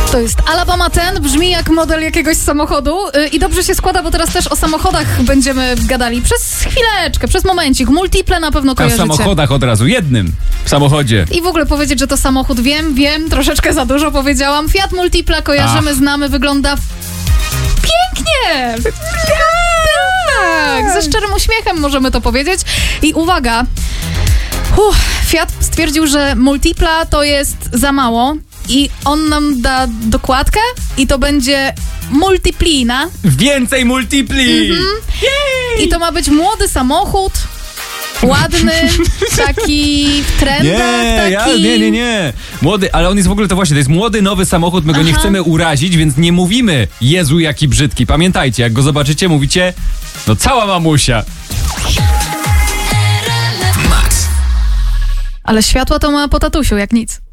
To jest Alabama 10, brzmi jak model jakiegoś samochodu i dobrze się składa, bo teraz też o samochodach będziemy gadali. Przez chwileczkę, przez momencik. Multiple na pewno A w kojarzycie. samochodach od razu, jednym w samochodzie. I w ogóle powiedzieć, że to samochód, wiem, troszeczkę za dużo powiedziałam. Fiat Multipla kojarzymy, znamy, wygląda pięknie! Tak, ze szczerym uśmiechem możemy to powiedzieć. I uwaga, Fiat stwierdził, że Multipla to jest za mało i on nam da dokładkę i to będzie Multiplina. Więcej multipli! I to ma być młody samochód, ładny, taki w trendach, taki... Nie. Młody, ale on jest w ogóle, to właśnie, to jest młody, nowy samochód, my go nie chcemy urazić, więc nie mówimy Jezu, jaki brzydki. Pamiętajcie, jak go zobaczycie, mówicie, no cała mamusia. Ale światła to ma po tatusiu, jak nic.